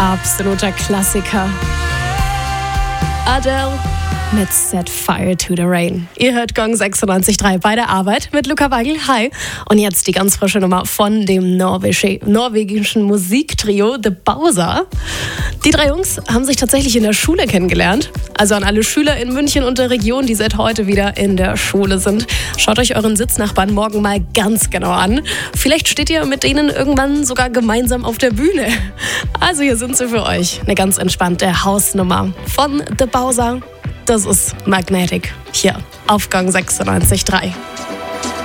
absoluter Klassiker. Adele mit Set Fire to the Rain. Ihr hört Gong 96.3 bei der Arbeit mit Luca Weigel. Hi. Und jetzt die ganz frische Nummer von dem norwegischen Musiktrio The Bowser. Die drei Jungs haben sich tatsächlich in der Schule kennengelernt. Also an alle Schüler in München und der Region, die seit heute wieder in der Schule sind. Schaut euch euren Sitznachbarn morgen mal ganz genau an. Vielleicht steht ihr mit denen irgendwann sogar gemeinsam auf der Bühne. Also hier sind sie für euch. Eine ganz entspannte Hausnummer von The Bowser. Das ist Magnetic hier auf Gong 96.3.